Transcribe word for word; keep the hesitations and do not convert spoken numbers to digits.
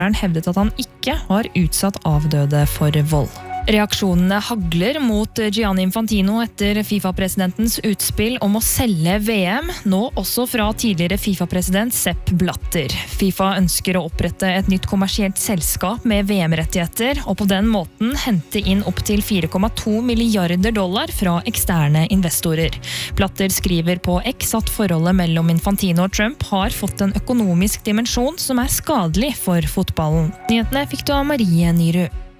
hevdet at han ikke har utsatt avdøde for vold. Reaksjonene hagler mot Gianni Infantino etter FIFA-presidentens utspill om å selge V M, nå også fra tidligere FIFA-president Sepp Blatter. FIFA ønsker å opprette et nytt kommersielt selskap med V M-rettigheter, og på den måten hente inn opp til fire komma to milliarder dollar fra eksterne investorer. Blatter skriver på X at forholdet mellom Infantino og Trump har fått en økonomisk dimensjon som er skadelig for fotballen. Nyhetene fikk du av Marie Nyrud.